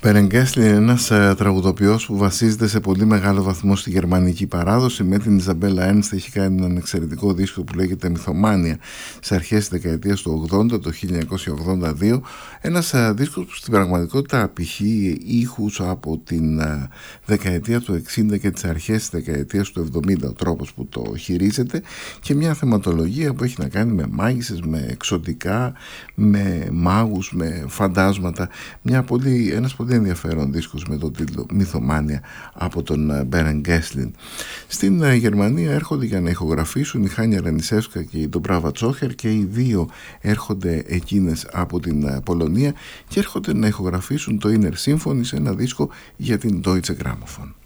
Μπερενγκέσλι είναι ένας τραγουδοποιός που βασίζεται σε πολύ μεγάλο βαθμό στη γερμανική παράδοση. Με την Ιζαμπέλα Έρνστ έχει κάνει έναν εξαιρετικό δίσκο που λέγεται Μυθομάνια σε αρχές της δεκαετίας του 80, το 1982. Ένας δίσκος που στην πραγματικότητα απηχεί ήχους από την δεκαετία του 60 και τις αρχές της δεκαετίας του 70, ο τρόπος που το χειρίζεται, και μια θεματολογία που έχει να κάνει με μάγισσες, με εξωτικά, με μάγους, με φαντάσματα. Ένας πολύ ενδιαφέρον δίσκος με τον τίτλο Μυθομάνια από τον Μπέρεν Γκέσλιν. Στην Γερμανία έρχονται για να ηχογραφήσουν η Χάνια Ρενισεύσκα και η Ντομπράβα Τσόχερ, και οι δύο έρχονται εκείνες από την Πολωνία και έρχονται να ηχογραφήσουν το Inner Symphony σε ένα δίσκο για την Deutsche Grammophon.